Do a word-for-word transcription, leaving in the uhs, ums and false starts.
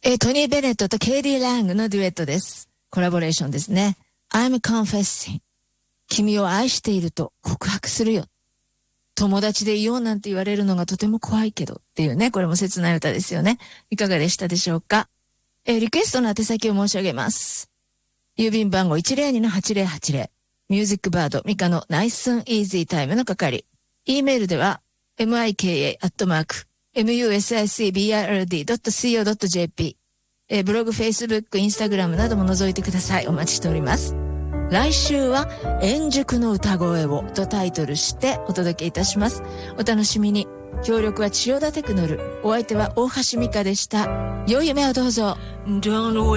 えー、トニー・ベネットとケイディ・ラングのデュエットです。コラボレーションですね。I'm confessing. 君を愛していると告白するよ。友達でいようなんて言われるのがとても怖いけどっていうね、これも切ない歌ですよね。いかがでしたでしょうか。えー、リクエストの宛先を申し上げます。郵便番号 いちまるにのはちまるはちまる。ミュージックバードミカのナイスンイージータイムの係。E メールでは mika アットマーク musicbird ドット co ドット jp。えー、ブログ、フェイスブック、インスタグラムなども覗いてください。お待ちしております。来週は円熟の歌声をとタイトルしてお届けいたします。お楽しみに。協力は千代田テクノル。お相手は大橋美香でした。良い夢をどうぞ。